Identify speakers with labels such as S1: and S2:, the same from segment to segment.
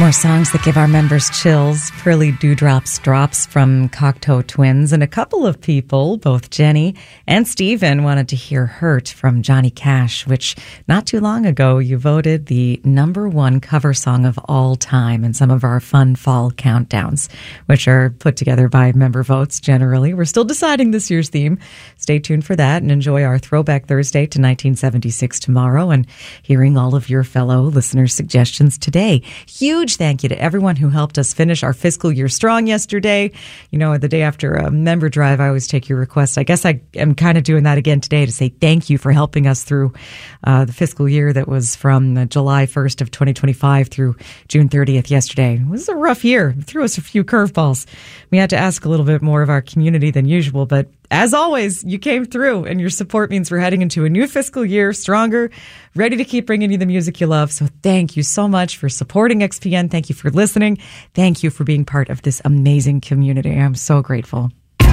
S1: More songs that give our members chills. Pearly Dewdrops Drops from Cocteau Twins. And a couple of people, both Jenny and Steven, wanted to hear Hurt from Johnny Cash, which not too long ago you voted the #1 cover song of all time in some of our fun fall countdowns, which are put together by member votes generally. We're still deciding this year's theme. Stay tuned for that and enjoy our Throwback Thursday to 1976 tomorrow and hearing all of your fellow listeners' suggestions today. Huge thank you to everyone who helped us finish our fiscal year strong yesterday. You know, the day after a member drive, I always take your requests. I guess I am kind of doing that again today to say thank you for helping us through the fiscal year that was from July 1st of 2025 through June 30th yesterday. It was a rough year. It threw us a few curveballs. We had to ask a little bit more of our community than usual, but as always, you came through, and your support means we're heading into a new fiscal year, stronger, ready to keep bringing you the music you love. So thank you so much for supporting XPN. Thank you for listening. Thank you for being part of this amazing community. I'm so grateful.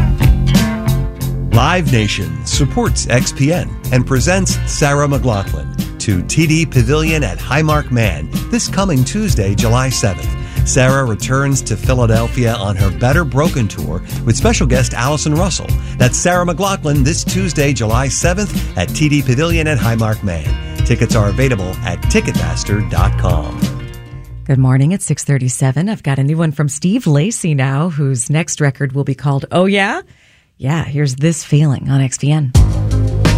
S2: Live Nation supports XPN and presents Sarah McLachlan to TD Pavilion at Highmark Man this coming Tuesday, July 7th. Sarah returns to Philadelphia on her Better Broken tour with special guest Allison Russell. That's Sarah McLachlan this Tuesday, July 7th at TD Pavilion at Highmark Man. Tickets are available at Ticketmaster.com.
S1: Good morning. It's 6:37. I've got a new one from Steve Lacy now, whose next record will be called Oh Yeah? Yeah, here's This Feeling on XPN.